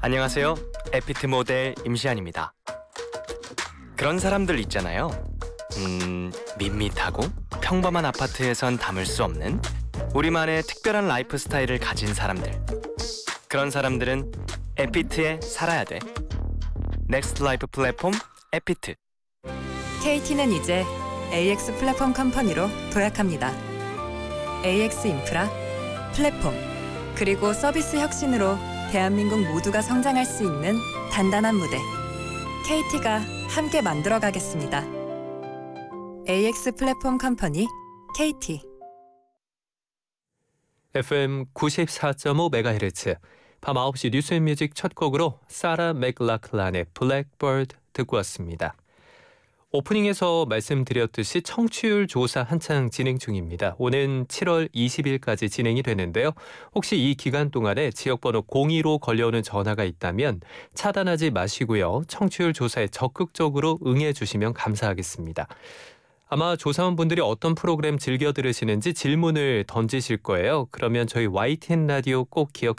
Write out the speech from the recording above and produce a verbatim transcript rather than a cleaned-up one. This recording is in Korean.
안녕하세요. 에피트 모델 임시안입니다. 그런 사람들 있잖아요. 음, 밋밋하고 평범한 아파트에선 담을 수 없는 우리만의 특별한 라이프 스타일을 가진 사람들. 그런 사람들은 에피트에 살아야 돼. 넥스트 라이프 플랫폼 에피트. 케이티는 이제 에이엑스 플랫폼 컴퍼니로 도약합니다. 에이엑스 인프라, 플랫폼, 그리고 서비스 혁신으로 대한민국 모두가 성장할 수 있는 단단한 무대. 케이티가 함께 만들어가겠습니다. 에이엑스 플랫폼 컴퍼니 케이티. 에프엠 구십사 점 오 메가헤르츠 밤 아홉 시 뉴스앤뮤직 첫 곡으로 사라 맥락클란의 블랙버드 듣고 왔습니다. 오프닝에서 말씀드렸듯이 청취율 조사 한창 진행 중입니다. 오는 칠월 이십일까지 진행이 되는데요. 혹시 이 기간 동안에 지역번호 공이로 걸려오는 전화가 있다면 차단하지 마시고요. 청취율 조사에 적극적으로 응해 주시면 감사하겠습니다. 아마 조사원분들이 어떤 프로그램 즐겨 들으시는지 질문을 던지실 거예요. 그러면 저희 와이티엔 라디오 꼭 기억해